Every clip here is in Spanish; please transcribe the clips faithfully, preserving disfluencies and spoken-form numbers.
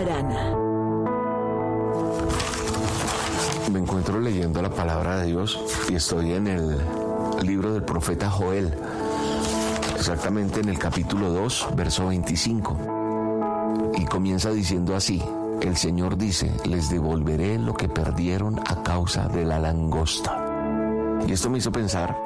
Arana. Me encuentro leyendo la palabra de Dios y estoy en el libro del profeta Joel, exactamente en el capítulo dos, verso veinticinco. Y comienza diciendo así: el Señor dice, les devolveré lo que perdieron a causa de la langosta. Y esto me hizo pensar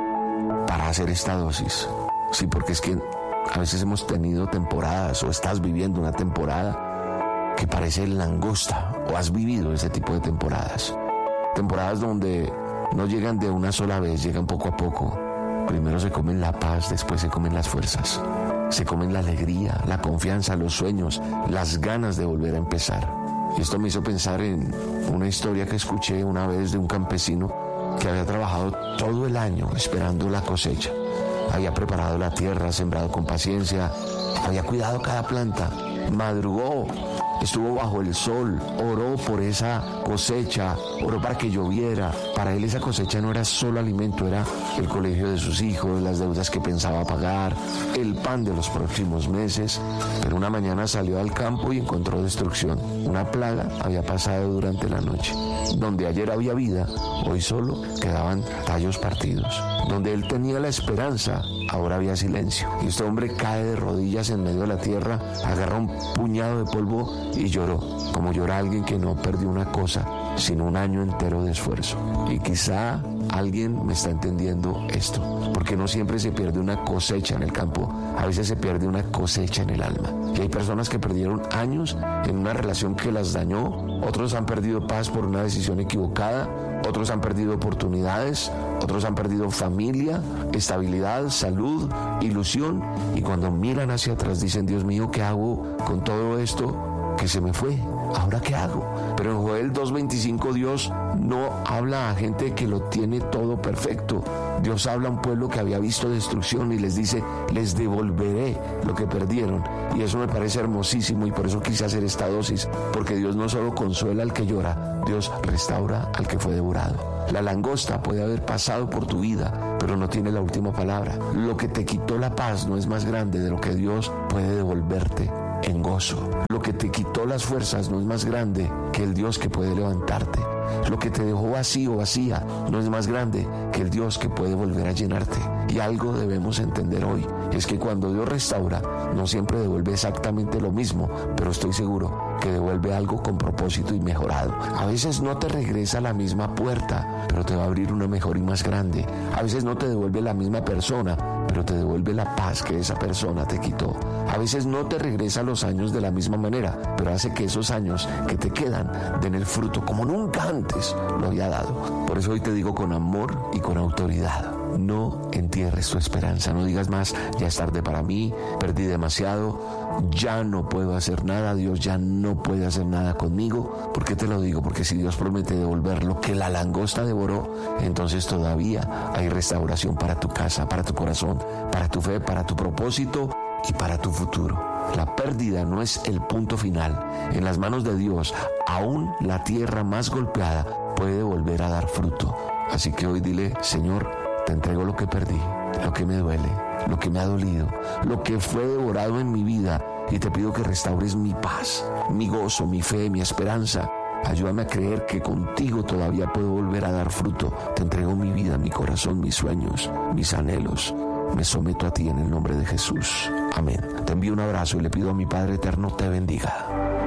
para hacer esta dosis. Sí, porque es que a veces hemos tenido temporadas o estás viviendo una temporada que parece langosta, o has vivido ese tipo de temporadas. Temporadas donde no llegan de una sola vez, llegan poco a poco. Primero se comen la paz, después se comen las fuerzas. Se comen la alegría, la confianza, los sueños, las ganas de volver a empezar. Y esto me hizo pensar en una historia que escuché una vez de un campesino que había trabajado todo el año esperando la cosecha. Había preparado la tierra, sembrado con paciencia, había cuidado cada planta, madrugó, estuvo bajo el sol, oró por esa cosecha, oró para que lloviera. Para él esa cosecha no era solo alimento, era el colegio de sus hijos, las deudas que pensaba pagar, el pan de los próximos meses. Pero una mañana salió al campo y encontró destrucción. Una plaga había pasado durante la noche. Donde ayer había vida, hoy solo quedaban tallos partidos. Donde él tenía la esperanza, ahora había silencio. Y este hombre cae de rodillas en medio de la tierra, agarra un puñado de polvo y lloró, como llora alguien que no perdió una cosa, sino un año entero de esfuerzo. Y quizá alguien me está entendiendo esto, porque no siempre se pierde una cosecha en el campo, a veces se pierde una cosecha en el alma. Y hay personas que perdieron años en una relación que las dañó, otros han perdido paz por una decisión equivocada, otros han perdido oportunidades, otros han perdido familia, estabilidad, salud, ilusión, y cuando miran hacia atrás dicen, Dios mío, ¿qué hago con todo esto que se me fue? ¿Ahora qué hago? Pero en Joel dos veinticinco Dios no habla a gente que lo tiene todo perfecto. Dios habla a un pueblo que había visto destrucción y les dice, les devolveré lo que perdieron. Y eso me parece hermosísimo, y por eso quise hacer esta dosis, porque Dios no solo consuela al que llora, Dios restaura al que fue devorado. La langosta puede haber pasado por tu vida, pero no tiene la última palabra. Lo que te quitó la paz no es más grande de lo que Dios puede devolverte en gozo. Lo que te quitó las fuerzas no es más grande que el Dios que puede levantarte. Lo que te dejó vacío, vacía, no es más grande que el Dios que puede volver a llenarte. Y algo debemos entender hoy, es que cuando Dios restaura, no siempre devuelve exactamente lo mismo, pero estoy seguro que devuelve algo con propósito y mejorado. A veces no te regresa a la misma puerta, pero te va a abrir una mejor y más grande. A veces no te devuelve la misma persona, pero te devuelve la paz que esa persona te quitó. A veces no te regresa los años de la misma manera, pero hace que esos años que te quedan den el fruto como nunca antes lo había dado. Por eso hoy te digo con amor y con autoridad: no entierres tu esperanza, no digas más, ya es tarde para mí, perdí demasiado, ya no puedo hacer nada, Dios ya no puede hacer nada conmigo. ¿Por qué te lo digo? Porque si Dios promete devolver lo que la langosta devoró, entonces todavía hay restauración para tu casa, para tu corazón, para tu fe, para tu propósito y para tu futuro. La pérdida no es el punto final. En las manos de Dios, aún la tierra más golpeada puede volver a dar fruto. Así que hoy dile, Señor, te entrego lo que perdí, lo que me duele, lo que me ha dolido, lo que fue devorado en mi vida, y te pido que restaures mi paz, mi gozo, mi fe, mi esperanza. Ayúdame a creer que contigo todavía puedo volver a dar fruto. Te entrego mi vida, mi corazón, mis sueños, mis anhelos. Me someto a ti en el nombre de Jesús. Amén. Te envío un abrazo y le pido a mi Padre Eterno te bendiga.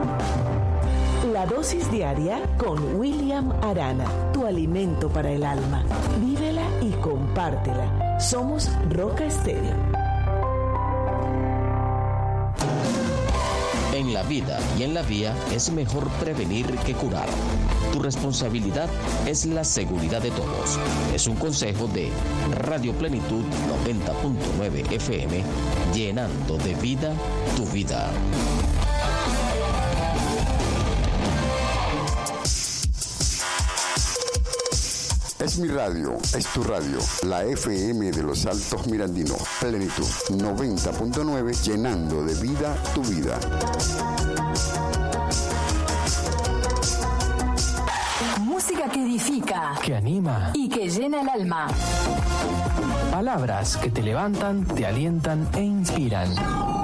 La dosis diaria con William Arana, tu alimento para el alma. Vívela y compártela. Somos Roca Estéreo. En la vida y en la vía es mejor prevenir que curar. Tu responsabilidad es la seguridad de todos. Es un consejo de Radio Plenitud noventa punto nueve F M, llenando de vida tu vida. Es mi radio, es tu radio, la F M de los Altos Mirandinos, Plenitud noventa punto nueve, llenando de vida tu vida. Música que edifica, que anima y que llena el alma. Palabras que te levantan, te alientan e inspiran.